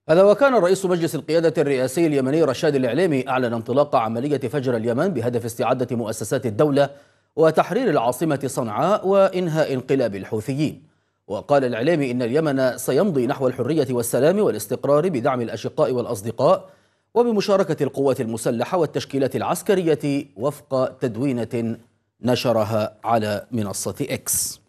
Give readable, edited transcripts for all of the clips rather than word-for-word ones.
هذا وكان رئيس مجلس القيادة الرئاسي اليمني رشاد العليمي أعلن انطلاق عملية فجر اليمن بهدف استعادة مؤسسات الدولة وتحرير العاصمة صنعاء وإنهاء انقلاب الحوثيين. وقال العليمي إن اليمن سيمضي نحو الحرية والسلام والاستقرار بدعم الأشقاء والأصدقاء وبمشاركة القوات المسلحة والتشكيلات العسكرية وفق تدوينة نشرها على منصة إكس.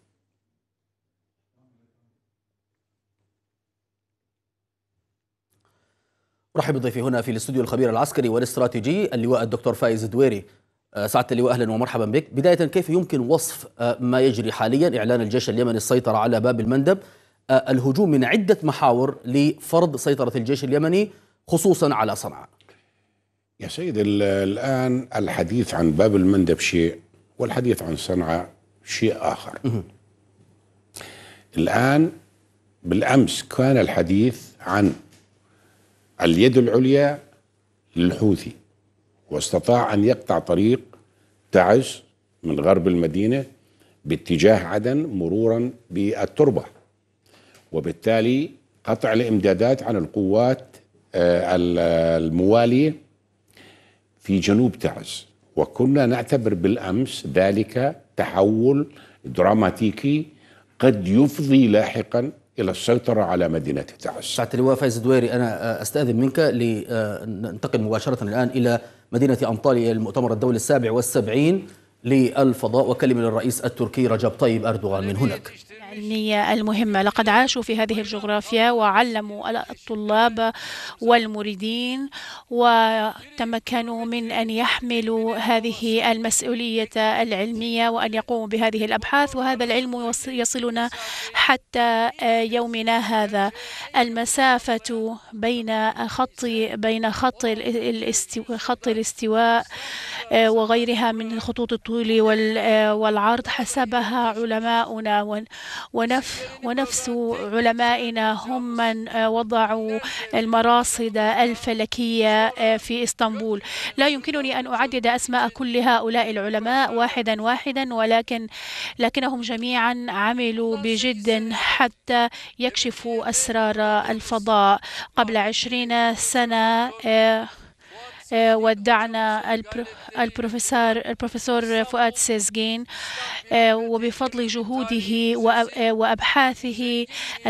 رحب بضيفي هنا في الاستوديو الخبير العسكري والاستراتيجي اللواء الدكتور فايز دويري. سعادة اللواء أهلا ومرحبا بك. بداية كيف يمكن وصف ما يجري حاليا؟ إعلان الجيش اليمني السيطرة على باب المندب، الهجوم من عدة محاور لفرض سيطرة الجيش اليمني خصوصا على صنعاء. يا سيد، الآن الحديث عن باب المندب شيء والحديث عن صنعاء شيء آخر. الآن بالأمس كان الحديث عن اليد العليا للحوثي، واستطاع أن يقطع طريق تعز من غرب المدينة باتجاه عدن مرورا بالتربة، وبالتالي قطع الإمدادات عن القوات الموالية في جنوب تعز. وكنا نعتبر بالأمس ذلك تحول دراماتيكي قد يفضي لاحقا إلى السيطرة على مدينة تعز. سعادة اللواء فايز دويري، أنا أستأذن منك لننتقل مباشرة الآن إلى مدينة أنطاليا، المؤتمر الدولي 77 للفضاء وكلمة للرئيس التركي رجب طيب أردوغان من هناك. العلمية المهمة، لقد عاشوا في هذه الجغرافيا وعلموا الطلاب والمريدين وتمكنوا من أن يحملوا هذه المسؤولية العلمية وأن يقوموا بهذه الأبحاث، وهذا العلم يصلنا حتى يومنا هذا. المسافة بين خط الاستواء وغيرها من خطوط الطول والعرض حسبها علماؤنا، ونفس علمائنا هم من وضعوا المراصد الفلكية في إسطنبول. لا يمكنني أن أعدد أسماء كل هؤلاء العلماء واحدا، لكنهم جميعا عملوا بجد حتى يكشفوا أسرار الفضاء. قبل 20 سنة ودعنا البروفيسور فؤاد سيزجين، وبفضل جهوده وأبحاثه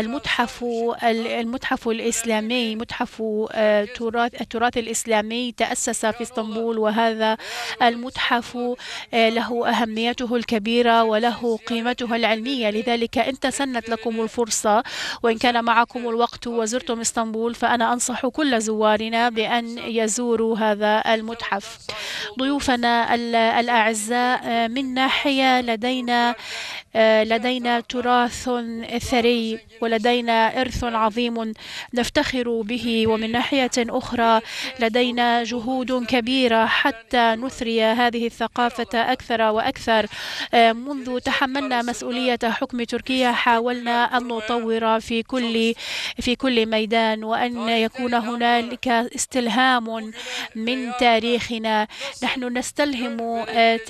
المتحف الإسلامي، متحف التراث الإسلامي تأسس في اسطنبول، وهذا المتحف له أهميته الكبيرة وله قيمته العلمية. لذلك إن تسنت لكم الفرصة وإن كان معكم الوقت وزرتم اسطنبول، فأنا أنصح كل زوارنا بأن يزوروا هذا المتحف. ضيوفنا الأعزاء، من ناحية لدينا تراث ثري ولدينا إرث عظيم نفتخر به، ومن ناحية أخرى لدينا جهود كبيرة حتى نثري هذه الثقافة أكثر وأكثر. منذ تحملنا مسؤولية حكم تركيا حاولنا أن نطور في كل ميدان، وأن يكون هنالك استلهام من تاريخنا. نحن نستلهم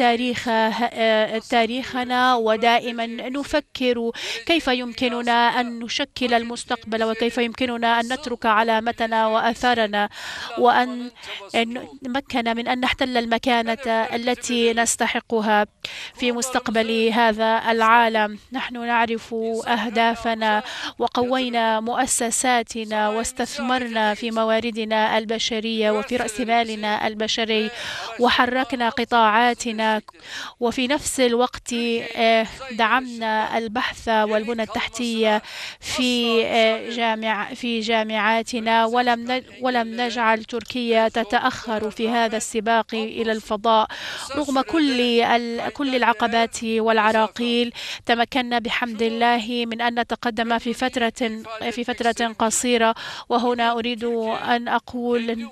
تاريخنا ودائما نفكر كيف يمكننا أن نشكل المستقبل وكيف يمكننا أن نترك علامتنا وأثارنا وأن نتمكن من أن نحتل المكانة التي نستحقها في مستقبل هذا العالم. نحن نعرف أهدافنا وقوينا مؤسساتنا واستثمرنا في مواردنا البشرية وفي رأس مالنا البشري وحركنا قطاعاتنا، وفي نفس الوقت دعمنا البحث والبنى التحتية في جامعاتنا، ولم نجعل تركيا تتأخر في هذا السباق إلى الفضاء. رغم كل العقبات والعراقيل تمكنا بحمد الله من أن نتقدم في فترة قصيرة. وهنا أريد أن أقول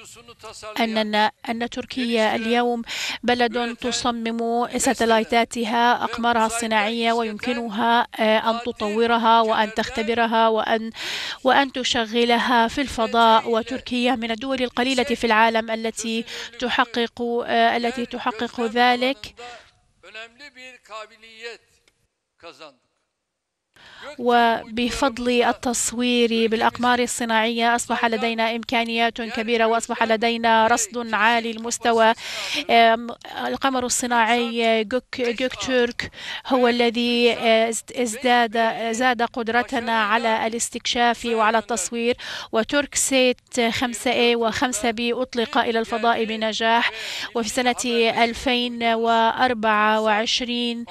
أن تركيا اليوم بلد تصمم ساتلايتاتها، أقمارها الصناعية، ويمكنها أن تطورها وأن تختبرها وأن تشغلها في الفضاء. وتركيا من الدول القليلة في العالم التي تحقق ذلك. وبفضل التصوير بالأقمار الصناعية أصبح لدينا إمكانيات كبيرة وأصبح لدينا رصد عالي المستوى. القمر الصناعي جوك تورك هو الذي زاد قدرتنا على الاستكشاف وعلى التصوير، وتورك سيت 5A و5B أطلق إلى الفضاء بنجاح. وفي سنة 2024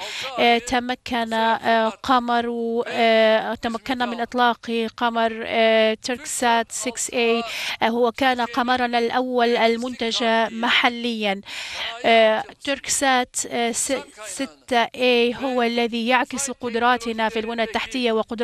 تمكنا من إطلاق قمر توركسات 6A. هو كان قمرنا الأول المنتج محليا. توركسات 6A هو الذي يعكس قدراتنا في البنى التحتية وقدراتنا